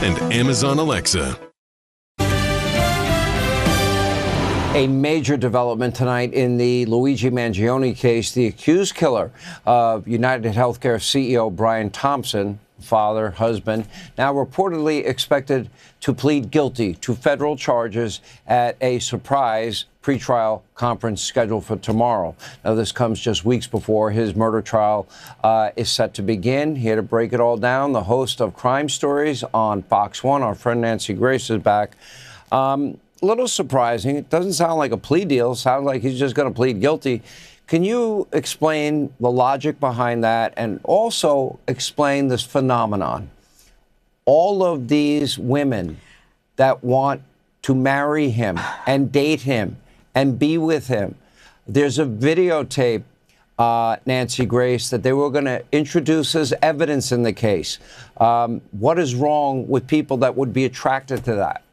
and Amazon Alexa. A major development tonight in the Luigi Mangione case. The accused killer of United Healthcare CEO Brian Thompson, father, husband, now reportedly expected to plead guilty to federal charges at a surprise pretrial conference scheduled for tomorrow. Now, this comes just weeks before his murder trial is set to begin. Here to break it all down, the host of Crime Stories on Fox 1, our friend Nancy Grace, is back. A little surprising. It doesn't sound like a plea deal. It sounds like he's just going to plead guilty. Can you explain the logic behind that and also explain this phenomenon? All of these women that want to marry him and date him and be with him. There's a videotape, Nancy Grace, that they were going to introduce as evidence in the case. What is wrong with people that would be attracted to that?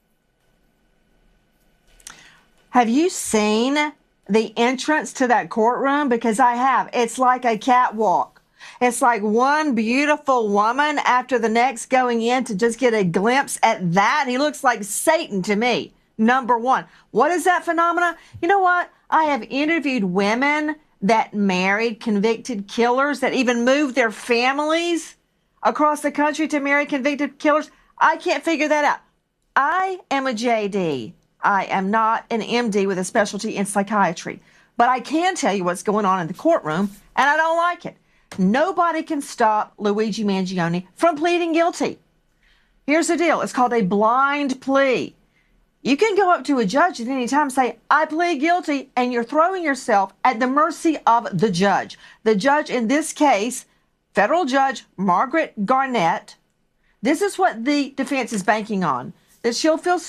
Have you seen the entrance to that courtroom? Because I have. It's like a catwalk. It's like one beautiful woman after the next going in to just get a glimpse at that. He looks like Satan to me, number one. What is that phenomena? You know what? I have interviewed women that married convicted killers, that even moved their families across the country to marry convicted killers. I can't figure that out. I am a JD. I am not an MD with a specialty in psychiatry, but I can tell you what's going on in the courtroom, and I don't like it. Nobody can stop Luigi Mangione from pleading guilty. Here's the deal. It's called a blind plea. You can go up to a judge at any time and say, I plead guilty, and you're throwing yourself at the mercy of the judge. The judge in this case, federal judge Margaret Garnett, this is what the defense is banking on, that she'll feel